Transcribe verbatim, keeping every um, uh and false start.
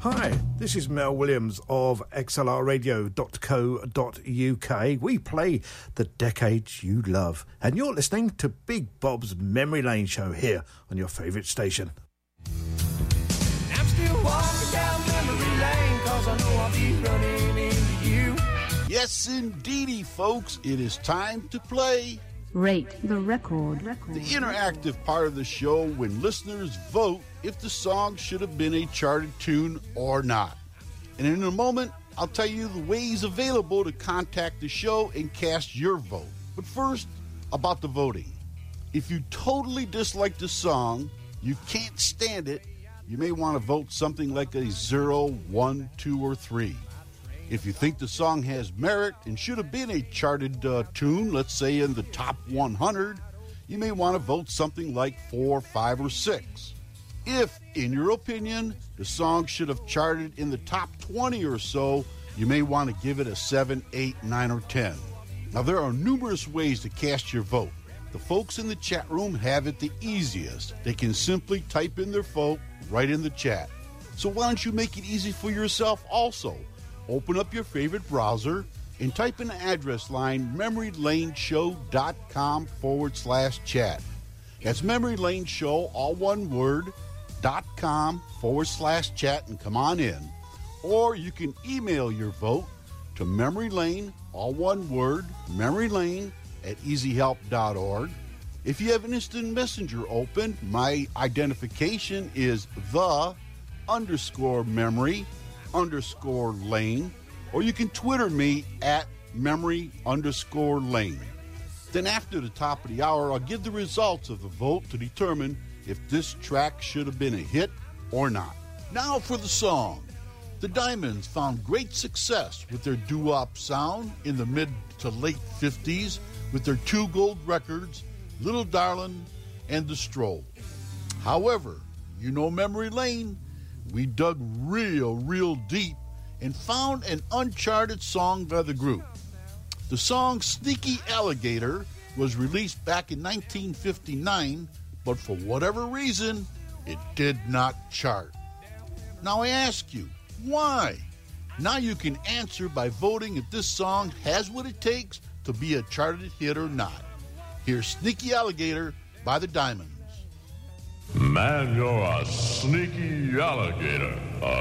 Hi, this is Mel Williams of x l r radio dot co dot u k. We play the decades you love, and you're listening to Big Bob's Memory Lane show here on your favourite station. I'm still walking down memory lane, cause I know I'll be running into you. Yes, indeedy, folks, it is time to play Rate the Record. the interactive part of the show when listeners vote if the song should have been a charted tune or not. And in a moment, I'll tell you the ways available to contact the show and cast your vote. But first, about the voting. If you totally dislike the song, you can't stand it, you may want to vote something like a zero, one, two, or three. If you think the song has merit and should have been a charted uh, tune, let's say in the top one hundred, you may want to vote something like four, five, or six. If, in your opinion, the song should have charted in the top twenty or so, you may want to give it a seven, eight, nine, or ten. Now, there are numerous ways to cast your vote. The folks in the chat room have it the easiest. They can simply type in their vote right in the chat. So why don't you make it easy for yourself also? Open up your favorite browser and type in the address line memorylaneshow.com forward slash chat. That's Memory Lane Show, all one word, dot com forward slash chat, and come on in. Or you can email your vote to memorylane, all one word, memorylane at easyhelp dot org. If you have an instant messenger open, my identification is the underscore memory underscore lane, or you can Twitter me at memory underscore lane. Then after the top of the hour, I'll give the results of the vote to determine if this track should have been a hit or not. Now for the song. The Diamonds found great success with their doo-wop sound in the mid to late fifties with their two gold records, Little Darlin' and The Stroll. However, you know Memory Lane, we dug real, real deep and found an uncharted song by the group. The song Sneaky Alligator was released back in nineteen fifty-nine, but for whatever reason, it did not chart. Now I ask you, why? Now you can answer by voting if this song has what it takes to be a charted hit or not. Here's Sneaky Alligator by the Diamonds. Man, you're a sneaky alligator, a